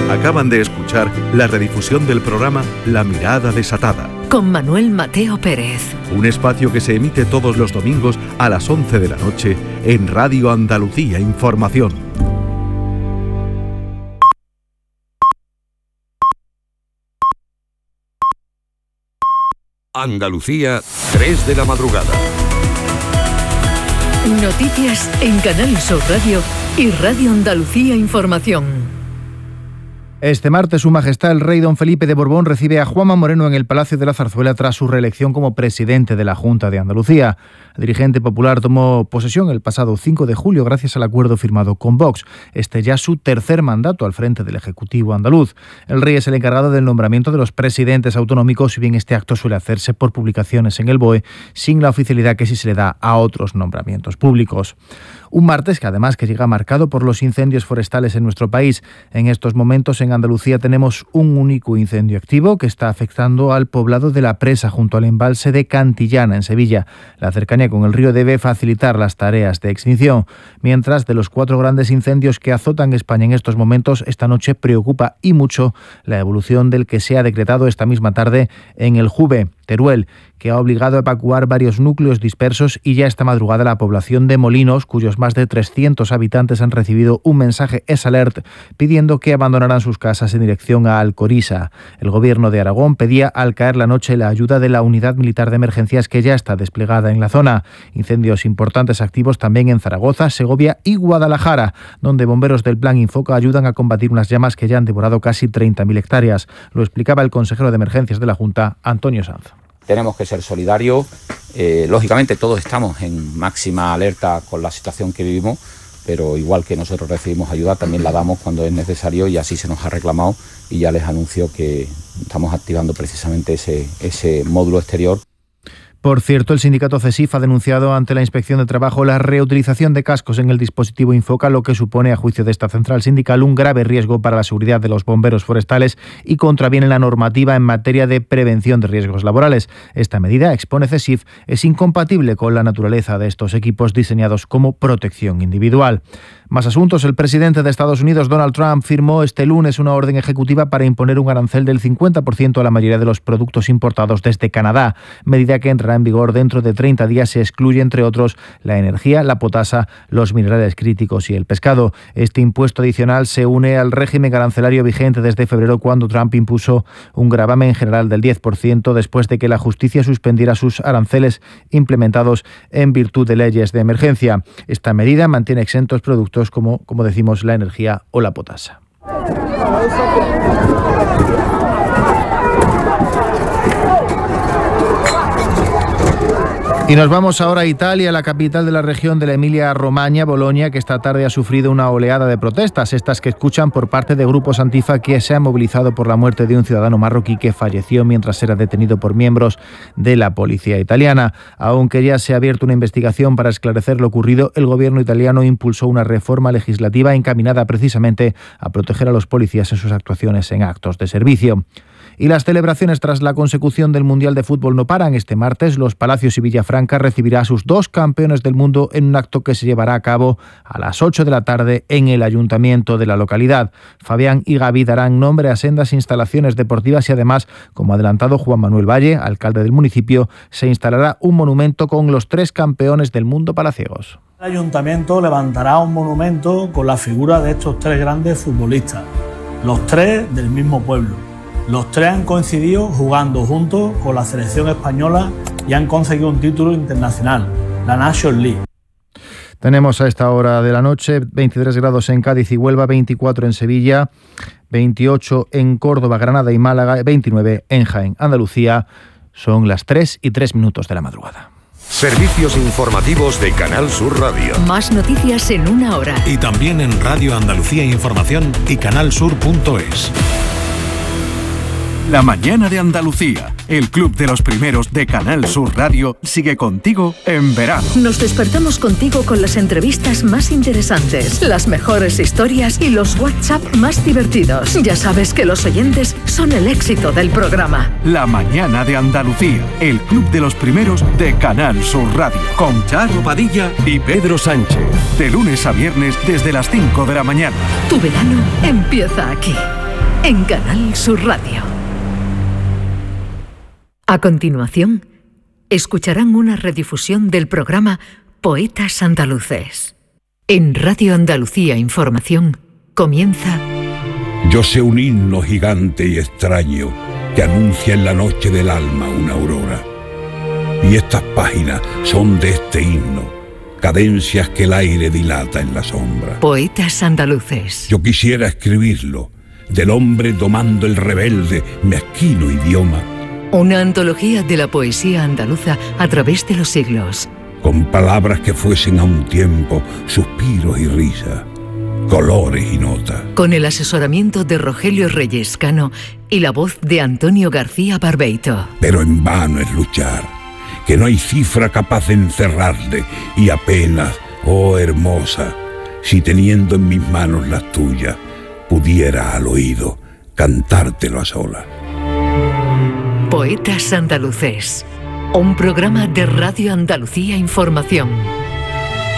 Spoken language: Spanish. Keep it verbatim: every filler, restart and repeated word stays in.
Acaban de escuchar la redifusión del programa La Mirada Desatada, con Manuel Mateo Pérez. Un espacio que se emite todos los domingos a las once de la noche en Radio Andalucía Información. Andalucía, tres de la madrugada. Noticias en Canal Sur Radio y Radio Andalucía Información. Este martes, Su Majestad el Rey Don Felipe de Borbón recibe a Juanma Moreno en el Palacio de la Zarzuela tras su reelección como presidente de la Junta de Andalucía. El dirigente popular tomó posesión el pasado cinco de julio gracias al acuerdo firmado con Vox. Este ya su tercer mandato al frente del Ejecutivo andaluz. El Rey es el encargado del nombramiento de los presidentes autonómicos, si bien este acto suele hacerse por publicaciones en el B O E, sin la oficialidad que sí se le da a otros nombramientos públicos. Un martes que además que llega marcado por los incendios forestales en nuestro país. En estos momentos en Andalucía tenemos un único incendio activo que está afectando al poblado de La Presa junto al embalse de Cantillana en Sevilla. La cercanía con el río debe facilitar las tareas de extinción. Mientras, de los cuatro grandes incendios que azotan España en estos momentos, esta noche preocupa y mucho la evolución del que se ha decretado esta misma tarde en el Juve, Teruel, que ha obligado a evacuar varios núcleos dispersos, y ya esta madrugada la población de Molinos, cuyos más de trescientos habitantes han recibido un mensaje S Alert pidiendo que abandonaran sus casas en dirección a Alcorisa. El gobierno de Aragón pedía al caer la noche la ayuda de la unidad militar de emergencias que ya está desplegada en la zona. Incendios importantes activos también en Zaragoza, Segovia y Guadalajara, donde bomberos del Plan Infoca ayudan a combatir unas llamas que ya han devorado casi treinta mil hectáreas. Lo explicaba el consejero de Emergencias de la Junta, Antonio Sanz. Tenemos que ser solidarios, eh, lógicamente todos estamos en máxima alerta con la situación que vivimos, pero igual que nosotros recibimos ayuda, también la damos cuando es necesario, y así se nos ha reclamado, y ya les anuncio que estamos activando precisamente ese, ese módulo exterior. Por cierto, el sindicato CESIF ha denunciado ante la Inspección de Trabajo la reutilización de cascos en el dispositivo Infoca, lo que supone, a juicio de esta central sindical, un grave riesgo para la seguridad de los bomberos forestales y contraviene la normativa en materia de prevención de riesgos laborales. Esta medida, expone CESIF, es incompatible con la naturaleza de estos equipos diseñados como protección individual. Más asuntos. El presidente de Estados Unidos, Donald Trump, firmó este lunes una orden ejecutiva para imponer un arancel del cincuenta por ciento a la mayoría de los productos importados desde Canadá, medida que entrará en vigor dentro de treinta días. Se excluye, entre otros, la energía, la potasa, los minerales críticos y el pescado. Este impuesto adicional se une al régimen arancelario vigente desde febrero, cuando Trump impuso un gravamen general del diez por ciento después de que la justicia suspendiera sus aranceles implementados en virtud de leyes de emergencia. Esta medida mantiene exentos productos como, como decimos, la energía o la potasa. Y nos vamos ahora a Italia, la capital de la región de la Emilia-Romagna, Bolonia, que esta tarde ha sufrido una oleada de protestas, estas que escuchan por parte de grupos antifa que se han movilizado por la muerte de un ciudadano marroquí que falleció mientras era detenido por miembros de la policía italiana. Aunque ya se ha abierto una investigación para esclarecer lo ocurrido, el gobierno italiano impulsó una reforma legislativa encaminada precisamente a proteger a los policías en sus actuaciones en actos de servicio. Y las celebraciones tras la consecución del Mundial de Fútbol no paran. Este martes, Los Palacios y Villafranca recibirá a sus dos campeones del mundo en un acto que se llevará a cabo a las ocho de la tarde en el ayuntamiento de la localidad. Fabián y Gaby darán nombre a sendas instalaciones deportivas y además, como ha adelantado Juan Manuel Valle, alcalde del municipio, se instalará un monumento con los tres campeones del mundo palaciegos. El ayuntamiento levantará un monumento con la figura de estos tres grandes futbolistas, los tres del mismo pueblo. Los tres han coincidido jugando juntos con la selección española y han conseguido un título internacional, la Nations League. Tenemos a esta hora de la noche veintitrés grados en Cádiz y Huelva, veinticuatro en Sevilla, veintiocho en Córdoba, Granada y Málaga, veintinueve en Jaén. Andalucía, son las tres y tres minutos de la madrugada. Servicios informativos de Canal Sur Radio. Más noticias en una hora. Y también en Radio Andalucía Información y canalsur punto es. La mañana de Andalucía, el club de los primeros de Canal Sur Radio, sigue contigo en verano. Nos despertamos contigo con las entrevistas más interesantes, las mejores historias y los WhatsApp más divertidos. Ya sabes que los oyentes son el éxito del programa. La mañana de Andalucía, el club de los primeros de Canal Sur Radio, con Charo Padilla y Pedro Sánchez. De lunes a viernes desde las cinco de la mañana. Tu verano empieza aquí. en Canal Sur Radio. A continuación, escucharán una redifusión del programa Poetas Andaluces. En Radio Andalucía Información comienza... Yo sé un himno gigante y extraño que anuncia en la noche del alma una aurora. Y estas páginas son de este himno, cadencias que el aire dilata en la sombra. Poetas Andaluces. Yo quisiera escribirlo, del hombre domando el rebelde, mezquino idioma. Una antología de la poesía andaluza a través de los siglos. Con palabras que fuesen a un tiempo suspiros y risas, colores y notas. Con el asesoramiento de Rogelio Reyes Cano y la voz de Antonio García Barbeito. Pero en vano es luchar, que no hay cifra capaz de encerrarle, y apenas, oh hermosa, si teniendo en mis manos las tuyas, pudiera al oído cantártelo a solas. Poetas Andaluces, un programa de Radio Andalucía Información.